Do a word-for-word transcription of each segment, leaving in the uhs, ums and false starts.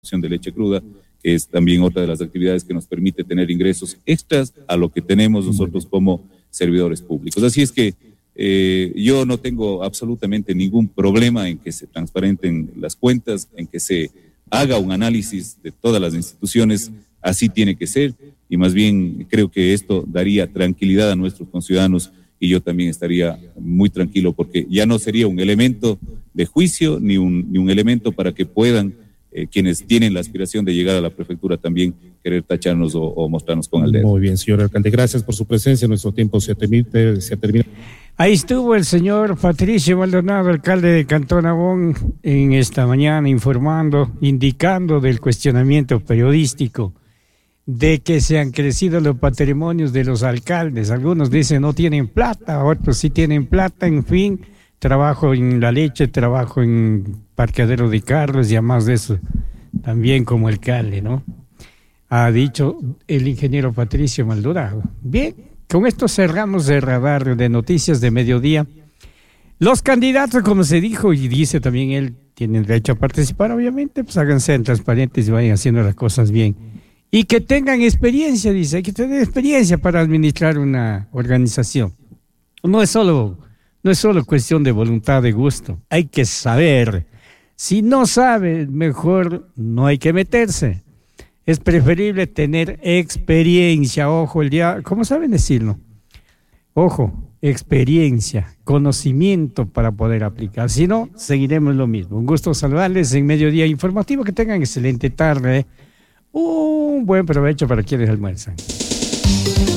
de leche cruda, que es también otra de las actividades que nos permite tener ingresos extras a lo que tenemos nosotros como servidores públicos. Así es que eh, yo no tengo absolutamente ningún problema en que se transparenten las cuentas, en que se haga un análisis de todas las instituciones, así tiene que ser, y más bien creo que esto daría tranquilidad a nuestros conciudadanos y yo también estaría muy tranquilo porque ya no sería un elemento de juicio ni un, ni un elemento para que puedan Eh, quienes tienen la aspiración de llegar a la prefectura también querer tacharnos o, o mostrarnos con el dedo. Muy bien, señor alcalde, gracias por su presencia, nuestro tiempo se termina. Se termina. Ahí estuvo el señor Patricio Maldonado, alcalde de Cantón Abón, en esta mañana informando, indicando del cuestionamiento periodístico de que se han crecido los patrimonios de los alcaldes. Algunos dicen no tienen plata, otros sí tienen plata, en fin. Trabajo en la leche, trabajo en parqueadero de carros y además de eso, también como alcalde, ¿no? Ha dicho el ingeniero Patricio Maldonado. Bien, con esto cerramos el radar de noticias de mediodía. Los candidatos, como se dijo y dice también él, tienen derecho a participar, obviamente, pues háganse transparentes y vayan haciendo las cosas bien. Y que tengan experiencia, dice, hay que tener experiencia para administrar una organización. No es solo... No es solo cuestión de voluntad, de gusto, hay que saber. Si no sabe, mejor no hay que meterse. Es preferible tener experiencia, ojo, el día, ¿cómo saben decirlo? Ojo, experiencia, conocimiento para poder aplicar. Si no, seguiremos lo mismo. Un gusto saludarles en Mediodía Informativo, que tengan excelente tarde. ¿eh? Un buen provecho para quienes almuerzan.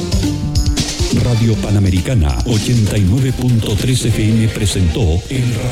Radio Panamericana ochenta y nueve punto tres F M presentó el